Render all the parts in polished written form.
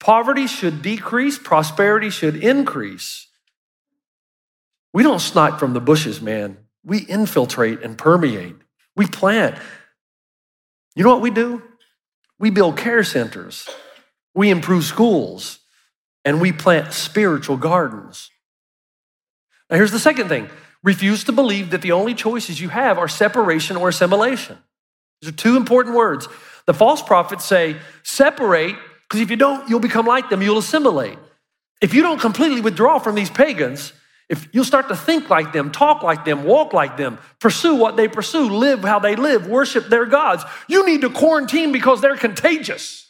Poverty should decrease, prosperity should increase. We don't snipe from the bushes, man. We infiltrate and permeate. We plant. You know what we do? We build care centers. We improve schools. And we plant spiritual gardens. Now here's the second thing. Refuse to believe that the only choices you have are separation or assimilation. These are two important words. The false prophets say, separate, because if you don't, you'll become like them, you'll assimilate. If you don't completely withdraw from these pagans, if you'll start to think like them, talk like them, walk like them, pursue what they pursue, live how they live, worship their gods, you need to quarantine because they're contagious.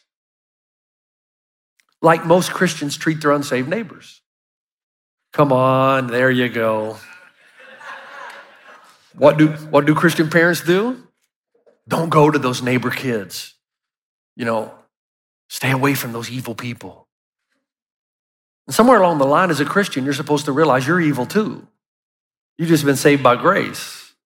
Like most Christians treat their unsaved neighbors. Come on, there you go. What do Christian parents do? Don't go to those neighbor kids. Stay away from those evil people. And somewhere along the line as a Christian, you're supposed to realize you're evil too. You've just been saved by grace.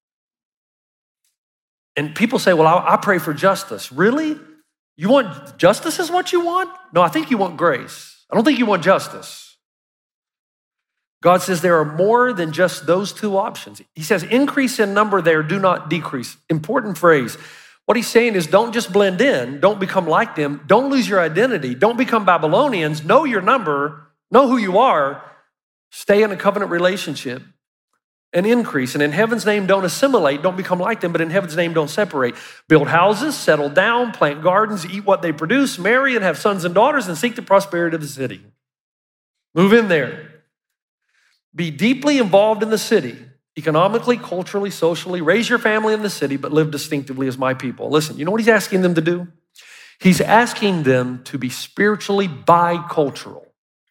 And people say, well, I pray for justice. Really? You want justice is what you want? No, I think you want grace. I don't think you want justice. God says there are more than just those two options. He says, increase in number there, do not decrease. Important phrase. What he's saying is don't just blend in, don't become like them, don't lose your identity, don't become Babylonians, know your number, know who you are, stay in a covenant relationship and increase. And in heaven's name, don't assimilate, don't become like them, but in heaven's name, don't separate. Build houses, settle down, plant gardens, eat what they produce, marry and have sons and daughters, and seek the prosperity of the city. Move in there. Be deeply involved in the city, economically, culturally, socially. Raise your family in the city, but live distinctively as my people. Listen, you know what he's asking them to do? He's asking them to be spiritually bicultural.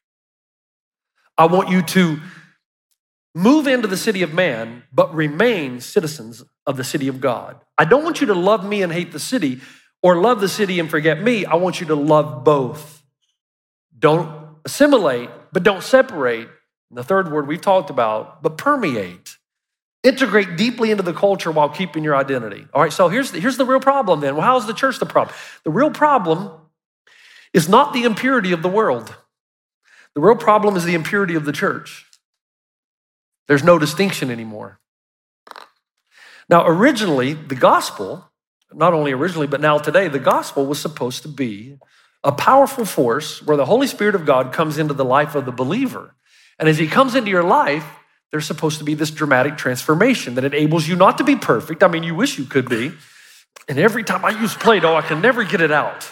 I want you to move into the city of man, but remain citizens of the city of God. I don't want you to love me and hate the city, or love the city and forget me. I want you to love both. Don't assimilate, but don't separate. And the third word we've talked about, but permeate. Integrate deeply into the culture while keeping your identity. All right, so here's the real problem then. Well, how is the church the problem? The real problem is not the impurity of the world. The real problem is the impurity of the church. There's no distinction anymore. Now, originally, the gospel, not only originally, but now today, the gospel was supposed to be a powerful force where the Holy Spirit of God comes into the life of the believer. And as he comes into your life, there's supposed to be this dramatic transformation that enables you not to be perfect. I mean, you wish you could be. And every time I use Play-Doh, I can never get it out.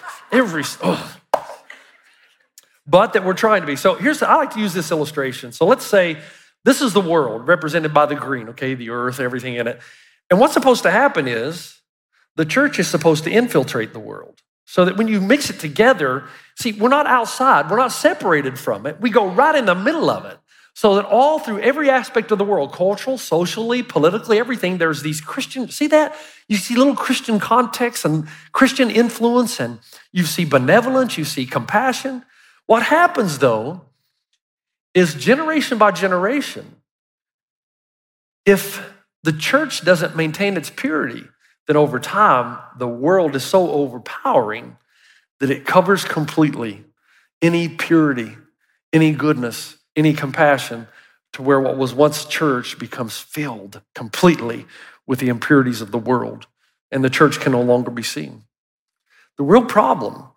But that we're trying to be. So I like to use this illustration. So let's say this is the world represented by the green, okay, the earth, everything in it. And what's supposed to happen is the church is supposed to infiltrate the world so that when you mix it together, see, we're not outside, we're not separated from it. We go right in the middle of it so that all through every aspect of the world, cultural, socially, politically, everything, there's these Christian, see that? You see little Christian context and Christian influence, and you see benevolence, you see compassion. What happens though is generation by generation, if the church doesn't maintain its purity, then over time, the world is so overpowering that it covers completely any purity, any goodness, any compassion, to where what was once church becomes filled completely with the impurities of the world, and the church can no longer be seen. The real problem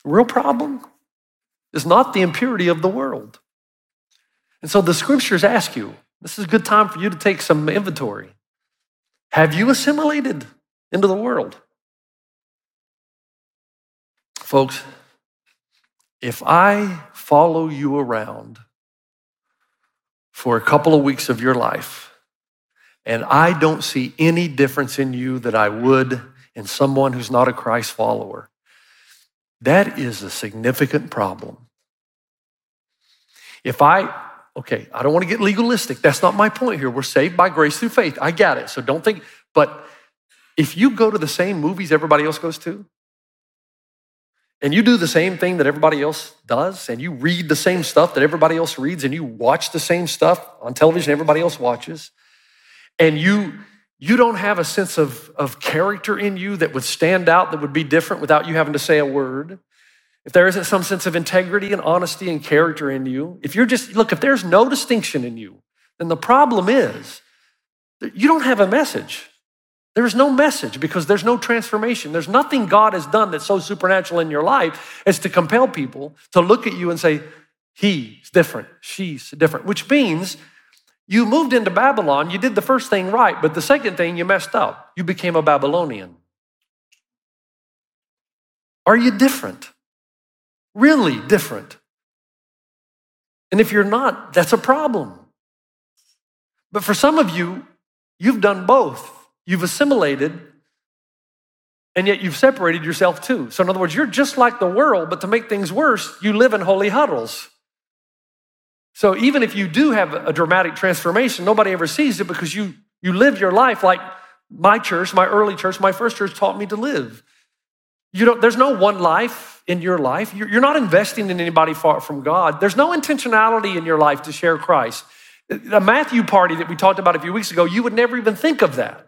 is not the impurity of the world. And so the scriptures ask you, this is a good time for you to take some inventory. Have you assimilated into the world? Folks, if I follow you around for a couple of weeks of your life and I don't see any difference in you that I would in someone who's not a Christ follower, that is a significant problem. I don't want to get legalistic. That's not my point here. We're saved by grace through faith. I got it. So don't think, but if you go to the same movies everybody else goes to, and you do the same thing that everybody else does, and you read the same stuff that everybody else reads, and you watch the same stuff on television everybody else watches, and you don't have a sense of character in you that would stand out, that would be different without you having to say a word. if there isn't some sense of integrity and honesty and character in you, if there's no distinction in you, then the problem is that you don't have a message. There is no message because there's no transformation. There's nothing God has done that's so supernatural in your life as to compel people to look at you and say, he's different, she's different, which means you moved into Babylon, you did the first thing right, but the second thing you messed up. You became a Babylonian. Are you different? Really different? And if you're not, that's a problem. But for some of you, you've done both. You've assimilated, and yet you've separated yourself too. So in other words, you're just like the world, but to make things worse, you live in holy huddles. So even if you do have a dramatic transformation, nobody ever sees it because you live your life like my church, my early church, my first church taught me to live. There's no one life in your life. You're not investing in anybody far from God. There's no intentionality in your life to share Christ. The Matthew party that we talked about a few weeks ago, you would never even think of that.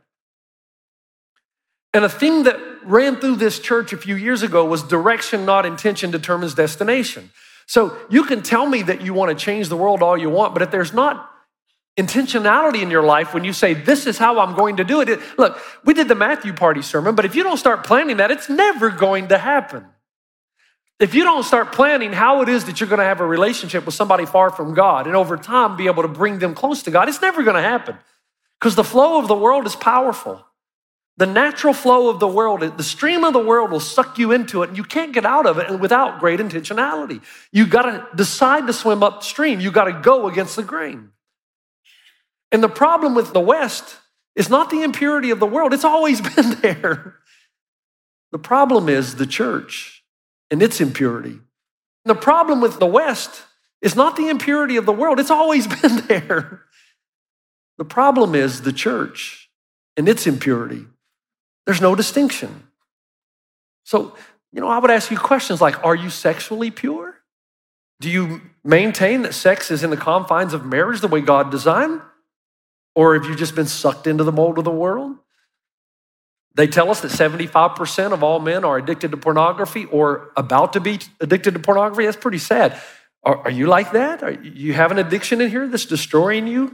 And a thing that ran through this church a few years ago was direction, not intention, determines destination. So you can tell me that you want to change the world all you want, but if there's not intentionality in your life when you say, this is how I'm going to do it. Look, we did the Matthew party sermon, but if you don't start planning that, it's never going to happen. If you don't start planning how it is that you're going to have a relationship with somebody far from God and over time be able to bring them close to God, it's never going to happen because the flow of the world is powerful. The natural flow of the world, the stream of the world will suck you into it and you can't get out of it without great intentionality. You got to decide to swim upstream. You got to go against the grain. And the problem with the West is not the impurity of the world. It's always been there. The problem is the church and its impurity. The problem with the West is not the impurity of the world. It's always been there. The problem is the church and its impurity. There's no distinction. So, I would ask you questions like, are you sexually pure? Do you maintain that sex is in the confines of marriage the way God designed? Or have you just been sucked into the mold of the world? They tell us that 75% of all men are addicted to pornography or about to be addicted to pornography. That's pretty sad. Are you like that? Are you have an addiction in here that's destroying you?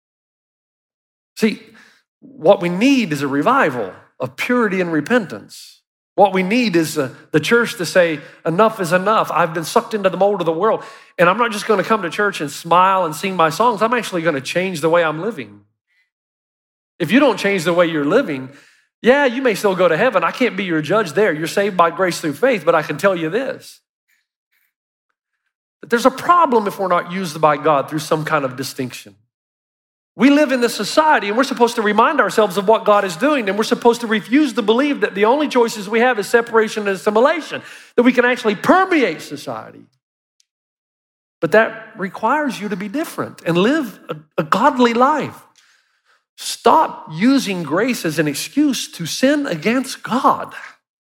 See, what we need is a revival of purity and repentance. What we need is the church to say, enough is enough. I've been sucked into the mold of the world, and I'm not just going to come to church and smile and sing my songs. I'm actually going to change the way I'm living. If you don't change the way you're living, yeah, you may still go to heaven. I can't be your judge there. You're saved by grace through faith, but I can tell you this. That there's a problem if we're not used by God through some kind of distinction. We live in this society and we're supposed to remind ourselves of what God is doing, and we're supposed to refuse to believe that the only choices we have is separation and assimilation, that we can actually permeate society. But that requires you to be different and live a godly life. Stop using grace as an excuse to sin against God.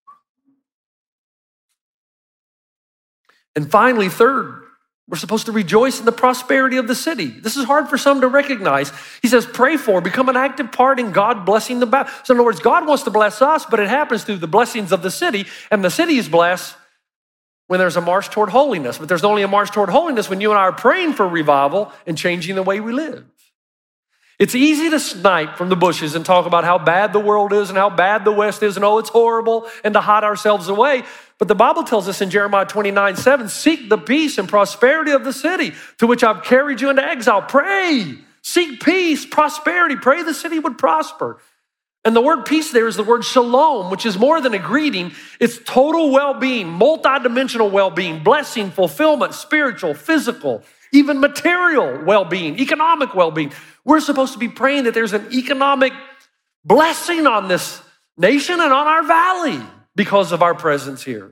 And finally, third, we're supposed to rejoice in the prosperity of the city. This is hard for some to recognize. He says, pray for, become an active part in God blessing the Bible. So in other words, God wants to bless us, but it happens through the blessings of the city, and the city is blessed when there's a march toward holiness. But there's only a march toward holiness when you and I are praying for revival and changing the way we live. It's easy to snipe from the bushes and talk about how bad the world is and how bad the West is and oh, it's horrible, and to hide ourselves away. But the Bible tells us in Jeremiah 29:7, seek the peace and prosperity of the city to which I've carried you into exile. Pray, seek peace, prosperity. Pray the city would prosper. And the word peace there is the word shalom, which is more than a greeting. It's total well-being, multidimensional well-being, blessing, fulfillment, spiritual, physical, even material well-being, economic well-being. We're supposed to be praying that there's an economic blessing on this nation and on our valley because of our presence here.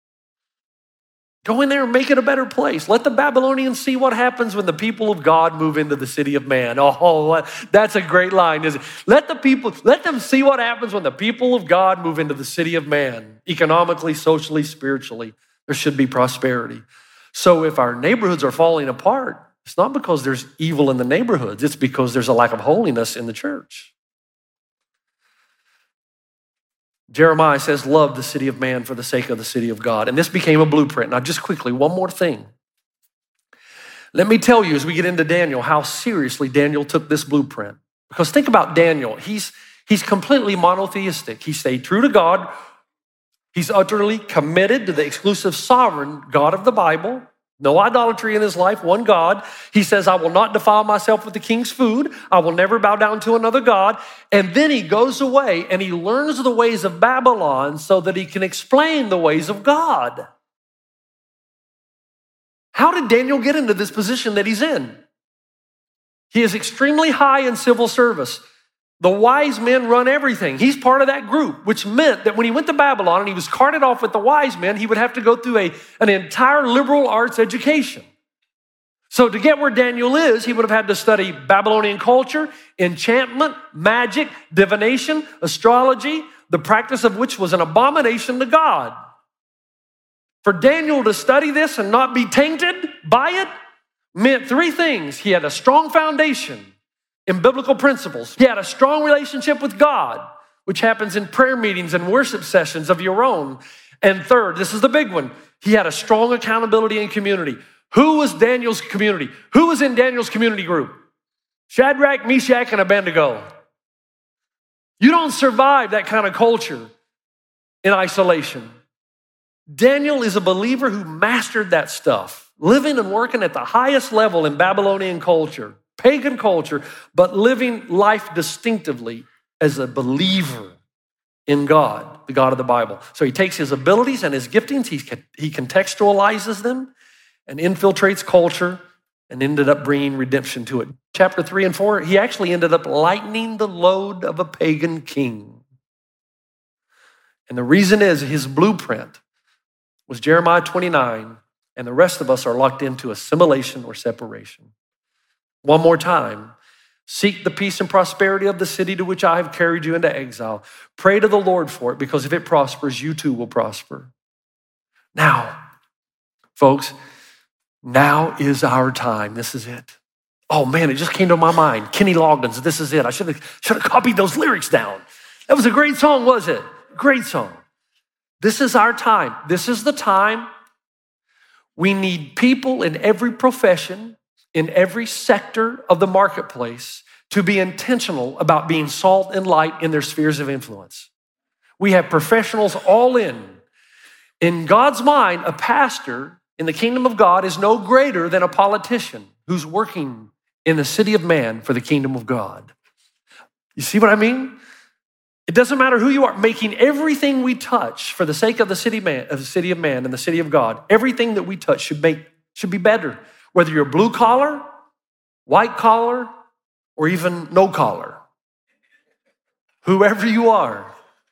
Go in there and make it a better place. Let the Babylonians see what happens when the people of God move into the city of man. Oh, that's a great line, isn't it? Let them see what happens when the people of God move into the city of man. Economically, socially, spiritually, there should be prosperity. So if our neighborhoods are falling apart, it's not because there's evil in the neighborhoods. It's because there's a lack of holiness in the church. Jeremiah says, love the city of man for the sake of the city of God. And this became a blueprint. Now, just quickly, one more thing. Let me tell you as we get into Daniel how seriously Daniel took this blueprint. Because think about Daniel. He's completely monotheistic. He stayed true to God. He's utterly committed to the exclusive sovereign God of the Bible. No idolatry in his life, one God. He says, I will not defile myself with the king's food. I will never bow down to another God. And then he goes away and he learns the ways of Babylon so that he can explain the ways of God. How did Daniel get into this position that he's in? He is extremely high in civil service. The wise men run everything. He's part of that group, which meant that when he went to Babylon and he was carted off with the wise men, he would have to go through an entire liberal arts education. So to get where Daniel is, he would have had to study Babylonian culture, enchantment, magic, divination, astrology, the practice of which was an abomination to God. For Daniel to study this and not be tainted by it meant three things. He had a strong foundation in biblical principles. He had a strong relationship with God, which happens in prayer meetings and worship sessions of your own. And third, this is the big one, he had a strong accountability in community. Who was Daniel's community? Who was in Daniel's community group? Shadrach, Meshach, and Abednego. You don't survive that kind of culture in isolation. Daniel is a believer who mastered that stuff, living and working at the highest level in Babylonian culture, pagan culture, but living life distinctively as a believer in God, the God of the Bible. So he takes his abilities and his giftings, he contextualizes them and infiltrates culture and ended up bringing redemption to it. Chapter 3 and 4, he actually ended up lightening the load of a pagan king. And the reason is his blueprint was Jeremiah 29, and the rest of us are locked into assimilation or separation. One more time, seek the peace and prosperity of the city to which I have carried you into exile. Pray to the Lord for it, because if it prospers, you too will prosper. Now, folks, now is our time. This is it. Oh man, it just came to my mind. Kenny Loggins, this is it. I should have copied those lyrics down. That was a great song, was it? Great song. This is our time. This is the time. We need people in every profession, in every sector of the marketplace to be intentional about being salt and light in their spheres of influence. We have professionals all in. In God's mind, a pastor in the kingdom of God is no greater than a politician who's working in the city of man for the kingdom of God. You see what I mean? It doesn't matter who you are, making everything we touch for the sake of the city of man and the city of God, everything that we touch should be better. Whether you're blue collar, white collar, or even no collar. Whoever you are.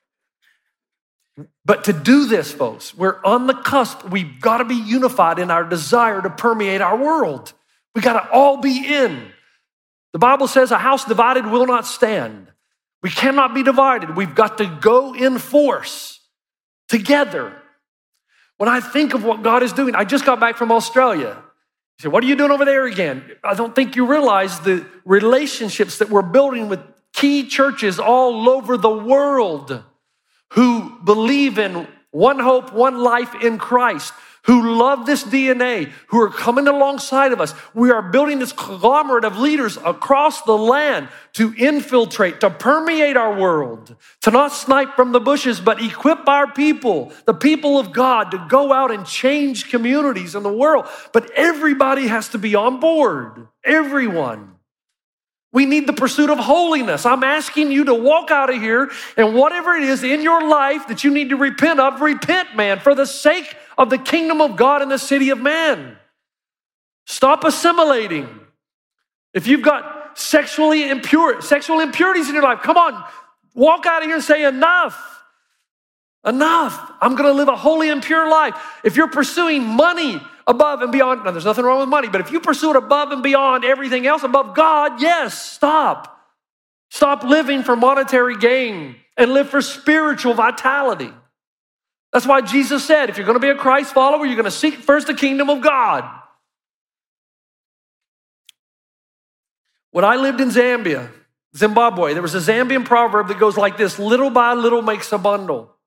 But to do this, folks, we're on the cusp. We've got to be unified in our desire to permeate our world. We got to all be in. The Bible says a house divided will not stand. We cannot be divided. We've got to go in force together. When I think of what God is doing, I just got back from Australia. You say, what are you doing over there again? I don't think you realize the relationships that we're building with key churches all over the world who believe in one hope, one life in Christ, who love this DNA, who are coming alongside of us. We are building this conglomerate of leaders across the land to infiltrate, to permeate our world, to not snipe from the bushes, but equip our people, the people of God, to go out and change communities in the world. But everybody has to be on board, everyone. We need the pursuit of holiness. I'm asking you to walk out of here and whatever it is in your life that you need to repent of, repent, man, for the sake of the kingdom of God and the city of man. Stop assimilating. If you've got sexual impurities in your life, come on, walk out of here and say enough. Enough. I'm going to live a holy and pure life. If you're pursuing money above and beyond, now there's nothing wrong with money, but if you pursue it above and beyond everything else above God, yes, stop. Stop living for monetary gain and live for spiritual vitality. That's why Jesus said, if you're going to be a Christ follower, you're going to seek first the kingdom of God. When I lived in Zimbabwe, there was a Zambian proverb that goes like this: little by little makes a bundle.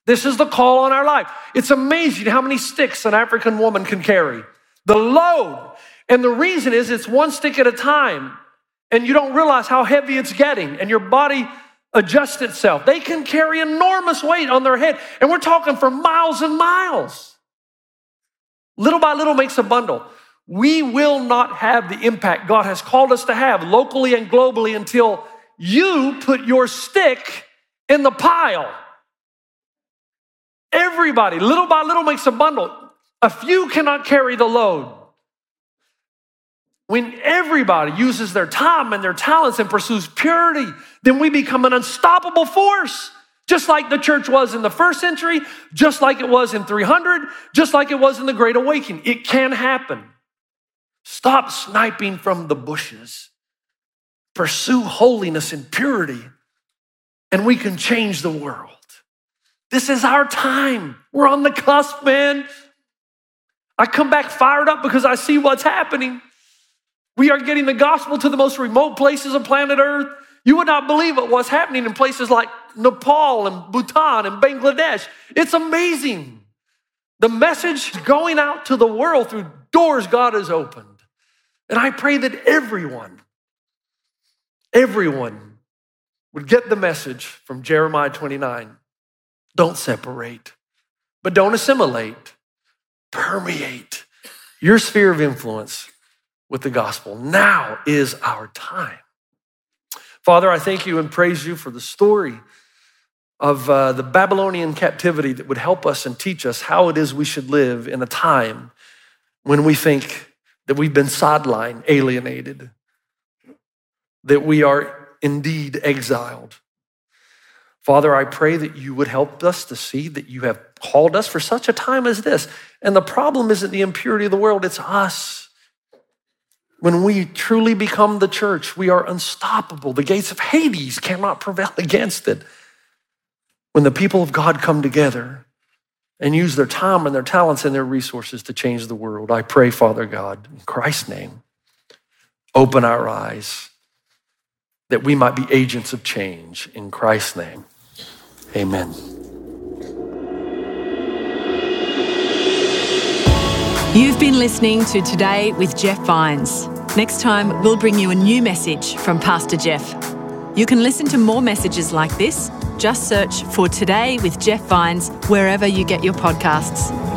This is the call on our life. It's amazing how many sticks an African woman can carry. The load. And the reason is it's one stick at a time. And you don't realize how heavy it's getting. And your body adjusts itself. They can carry enormous weight on their head. And we're talking for miles and miles. Little by little makes a bundle. We will not have the impact God has called us to have locally and globally until you put your stick in the pile. Everybody, little by little makes a bundle. A few cannot carry the load. When everybody uses their time and their talents and pursues purity, then we become an unstoppable force. Just like the church was in the first century, just like it was in 300, just like it was in the Great Awakening. It can happen. Stop sniping from the bushes. Pursue holiness and purity, and we can change the world. This is our time. We're on the cusp, man. I come back fired up because I see what's happening. We are getting the gospel to the most remote places of planet Earth. You would not believe what's happening in places like Nepal and Bhutan and Bangladesh. It's amazing. The message is going out to the world through doors God has opened. And I pray that everyone would get the message from Jeremiah 29. Don't separate, but don't assimilate. Permeate your sphere of influence with the gospel. Now is our time. Father, I thank you and praise you for the story of the Babylonian captivity that would help us and teach us how it is we should live in a time when we think that we've been sidelined, alienated, that we are indeed exiled. Father, I pray that you would help us to see that you have called us for such a time as this. And the problem isn't the impurity of the world, it's us. When we truly become the church, we are unstoppable. The gates of Hades cannot prevail against it. When the people of God come together and use their time and their talents and their resources to change the world, I pray, Father God, in Christ's name, open our eyes that we might be agents of change. In Christ's name, amen. You've been listening to Today with Jeff Vines. Next time, we'll bring you a new message from Pastor Jeff. You can listen to more messages like this. Just search for Today with Jeff Vines wherever you get your podcasts.